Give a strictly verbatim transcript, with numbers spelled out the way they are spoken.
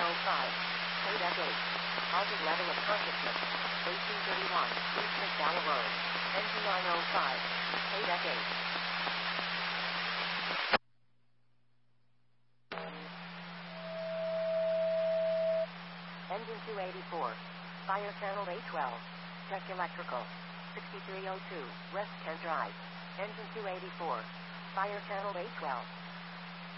oh five. Code F eight. Target level of consciousness. eighteen thirty-one. East McDowell Road. Engine nine oh five. Code F eight. Engine two eighty-four. Fire channel A twelve. Check electrical. sixty-three oh two. West Kent Drive. Engine two eighty-four. Fire channel A twelve.